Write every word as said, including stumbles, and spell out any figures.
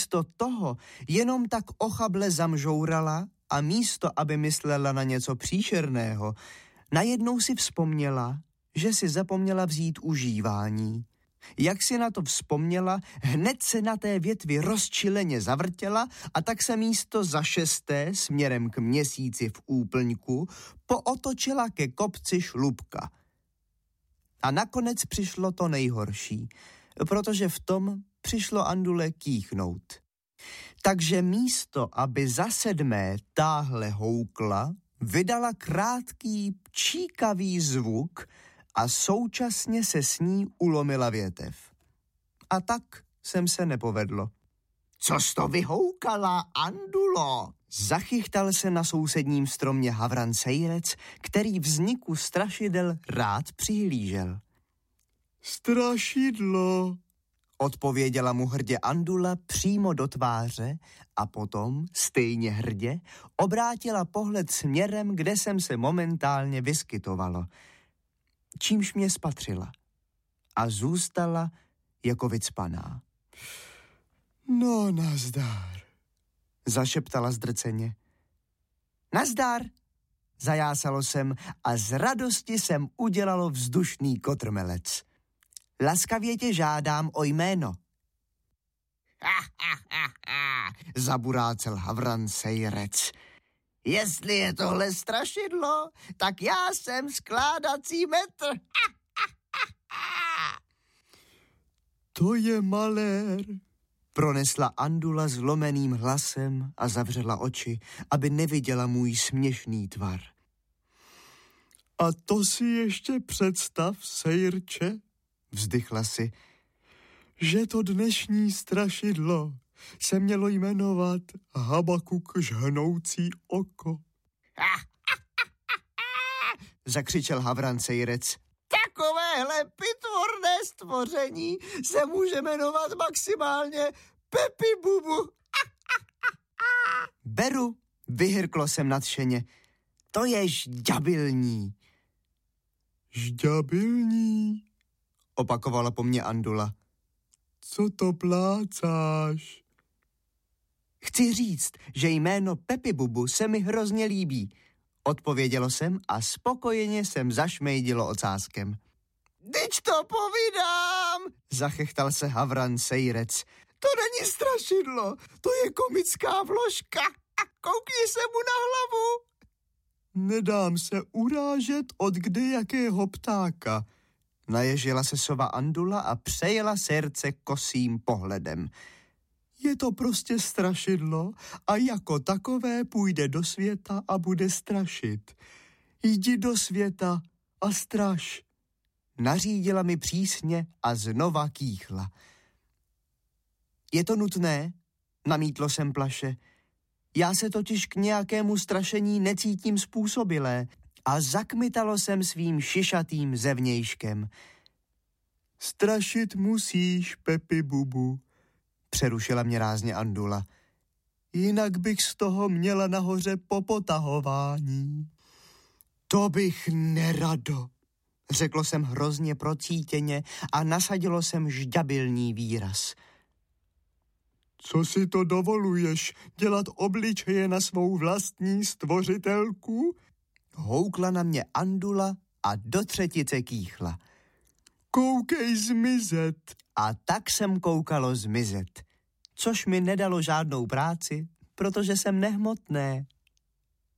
místo toho jenom tak ochable zamžourala a místo, aby myslela na něco příšerného, najednou si vzpomněla, že si zapomněla vzít užívání. Jak si na to vzpomněla, hned se na té větvi rozčileně zavrtěla a tak se místo za šesté směrem k měsíci v úplňku pootočila ke kopci Šlupka. A nakonec přišlo to nejhorší, protože v tom přišlo Andule kýchnout. Takže místo, aby za sedmé táhle houkla, vydala krátký pčíkavý zvuk a současně se s ní ulomila větev. A tak jsem se nepovedlo. Což to vyhoukala, Andulo? Zachychtal se na sousedním stromě havran sejrec, který vzniku strašidel rád přihlížel. Strašidlo, odpověděla mu hrdě Andula přímo do tváře a potom, stejně hrdě, obrátila pohled směrem, kde jsem se momentálně vyskytovalo. Čímž mě spatřila a zůstala jako vycpaná. No, nazdar, zašeptala zdrceně. Nazdar, zajásalo jsem a z radosti jsem udělalo vzdušný kotrmelec. Laskavě tě žádám o jméno. Ha, ha, ha, ha, zaburácel havran sejrec. Jestli je tohle strašidlo, tak já jsem skládací metr. Ha, ha, ha, ha. To je malér, pronesla Andula zlomeným hlasem a zavřela oči, aby neviděla můj směšný tvar. A to si ještě představ, sejrče, vzdychla si, že to dnešní strašidlo se mělo jmenovat Habakuk žhnoucí oko. Zakřičel havran sejrec. Takovéhle pitvorné stvoření se může jmenovat maximálně Pepi Bubu. Beru, vyhrklo jsem nadšeně. To je žďabilní. Žďabilní, opakovala po mně Andula. Co to plácáš? Chci říct, že jméno Pepi Bubu se mi hrozně líbí. Odpovědělo jsem a spokojeně jsem zašmejdilo ocáskem. Dyť to povídám, zachechtal se havran sejrec. To není strašidlo, to je komická vložka. Koukni se mu na hlavu. Nedám se urážet od kdejakého ptáka. Naježila se sova Andula a přejela srdce kosým pohledem. Je to prostě strašidlo a jako takové půjde do světa a bude strašit. Jdi do světa a straš. Nařídila mi přísně a znova kýchla. Je to nutné? Namítlo jsem plaše. Já se totiž k nějakému strašení necítím způsobilé a zakmitalo jsem svým šišatým zevnějškem. Strašit musíš, Pepi Bubu, přerušila mě rázně Andula. Jinak bych z toho měla nahoře popotahování. To bych nerado, řeklo jsem hrozně procítěně a nasadilo jsem žďabilní výraz. Co si to dovoluješ, dělat obličeje na svou vlastní stvořitelku? Houkla na mě Andula a do třetice kýchla. Koukej zmizet. A tak jsem koukalo zmizet, což mi nedalo žádnou práci, protože jsem nehmotné.